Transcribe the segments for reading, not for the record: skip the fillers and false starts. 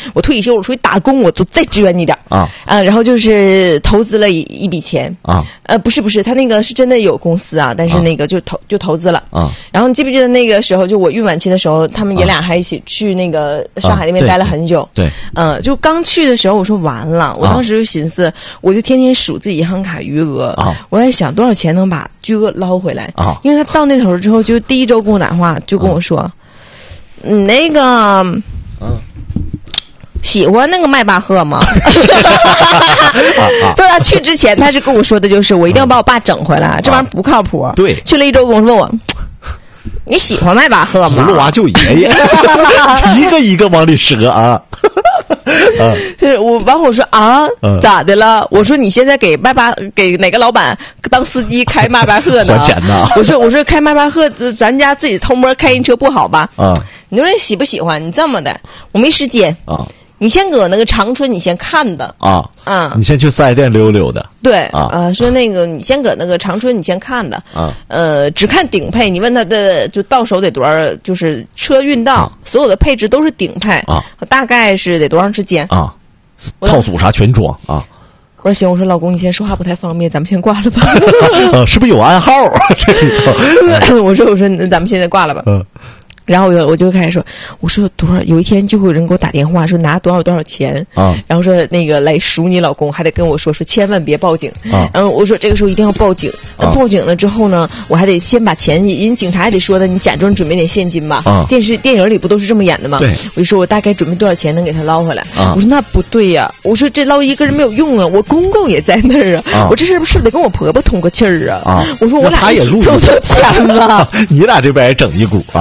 我退休，我出去打工，我就再支援你点然后就是投资了一笔钱不是，他那个是真的有公司但是那个就投资了然后你记不记得那个时候，就我孕晚期的时候，他们爷俩还一起去那个上海那边待了很久。 对， 就刚去的时候，我说完了，我当时就寻思，我就天天数自己银行卡余额我在想多少钱能把巨额捞回来因为他到那头之后，就第一周跟我打电话，就跟我说，你那个喜欢那个迈巴赫吗？在他去之前，他是跟我说的就是我一定要把我爸整回来，这玩意儿不靠谱。 对， 去了1周，跟我说我。你喜欢迈巴赫吗？ 葫芦娃救爷爷，一个一个往里折就是我完后我说咋的了？我说你现在给哪个老板当司机开迈巴赫呢？ 还钱呢？ 我说开迈巴赫，咱家自己偷摸开人车不好吧？你说你喜不喜欢？你这么的，我没时间你先搁那个长春，你先看的你先去四 S 店溜溜的。 对说那个你先搁那个长春，你先看的只看顶配，你问他的就到手得多少，就是车运到所有的配置都是顶配大概是得多长时间套组啥全装我说行，我说老公你先说话不太方便，咱们先挂了吧是不是有暗号这里头我说咱们现在挂了吧然后我就开始说，我说多少，有一天就会有人给我打电话说拿多少钱然后说那个来赎你老公，还得跟我说千万别报警然后我说这个时候一定要报警报警了之后呢，我还得先把钱，人警察也得说的，你假装准备点现金吧电影里不都是这么演的吗？ 对， 我就说我大概准备多少钱能给他捞回来我说那不对呀我说这捞一个人没有用我公公也在那儿我这是不是得跟我婆婆通个气儿我说我俩一起凑钱了你俩这边也整一股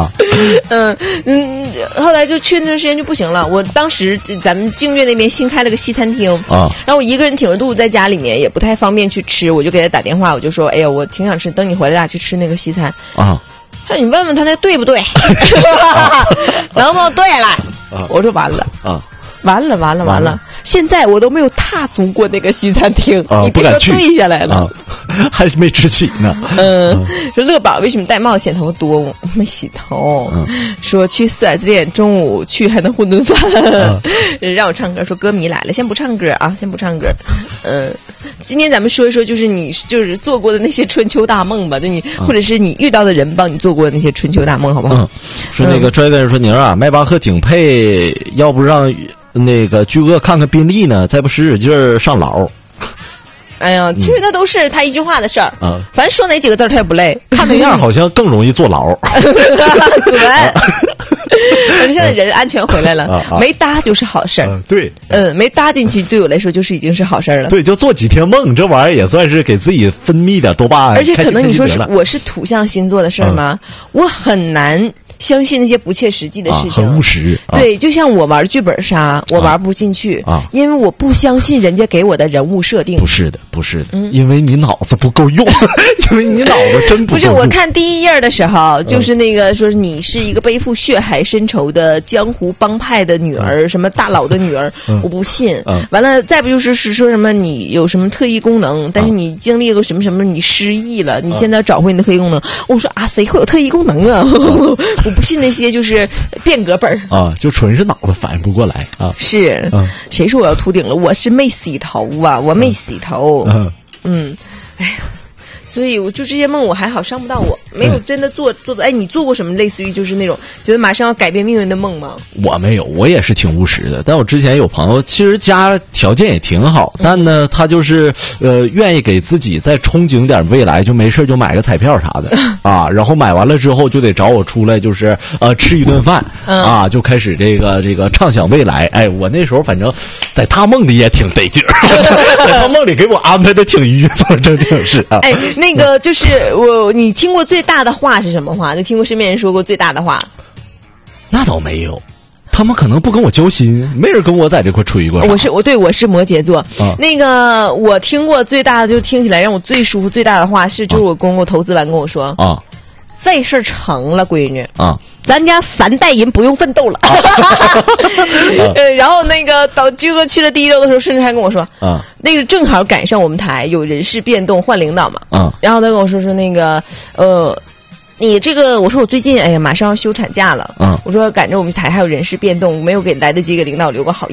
后来就去那段时间就不行了。我当时咱们净月那边新开了个西餐厅然后我一个人挺着肚子在家里面也不太方便去吃，我就给他打电话，我就说哎呀我挺想吃，等你回来俩去吃那个西餐他说你问问他那对不对能不能对了我说完了完了现在我都没有踏足过那个西餐厅你别说对下来了还没吃起呢说乐宝为什么戴帽显头多？我没洗头说去4S店中午去还能混顿饭让我唱歌，说歌迷来了先不唱歌先不唱歌今天咱们说一说就是你就是做过的那些春秋大梦吧，就你或者是你遇到的人帮你做过的那些春秋大梦好不好说那个Dragon说宁迈巴赫顶配要不让那个居哥看看宾利呢，再不使使劲儿上劳。 哎呀，其实他都是他一句话的事儿反正说哪几个字他也不累， 看那样好像更容易坐牢对反正现在人安全回来了没搭就是好事儿对没搭进去对我来说就是已经是好事儿了。 对，就做几天梦，这玩意儿也算是给自己分泌点多巴胺。 而且可能你说是我是土象星座的事儿吗我很难相信那些不切实际的事情很务实对就像我玩剧本杀我玩不进去因为我不相信人家给我的人物设定。 不是的因为你脑子不够用因为你脑子真不够用。 不是我看第一页的时候就是那个说你是一个背负血海深仇的江湖帮派的女儿什么大佬的女儿我不信完了再不就是说什么你有什么特异功能但是你经历了什么什么你失忆了你现在找回你的特异功能我说谁会有特异功能我不信那些就是变革本就纯是脑子反应不过来是谁说我要秃顶了我是没洗头我没洗头哎呀所以我就这些梦我还好伤不到我没有真的做的你做过什么类似于就是那种觉得马上要改变命运的梦吗？ 我没有，我也是挺务实的，但我之前有朋友其实家条件也挺好但呢他就是愿意给自己再憧憬点未来，就没事就买个彩票啥的然后买完了之后就得找我出来就是吃一顿饭就开始这个畅想未来。哎，我那时候反正在他梦里也挺得劲在他梦里给我安排的挺愚蠢，真挺是哎那个就是你听过最大的话是什么话？就听过身边人说过最大的话？ 那倒没有，他们可能不跟我交心，没人跟我在这块吹过。 我是摩羯座那个我听过最大的就听起来让我最舒服最大的话是就是我公公投资完跟我说这事儿成了闺女咱家3代人不用奋斗了然后那个到居哥去了第1周的时候甚至还跟我说那个正好赶上我们台有人事变动换领导嘛然后他跟我说那个你这个我说我最近哎呀马上要休产假了我说赶着我们台还有人事变动没有来得及给领导留个好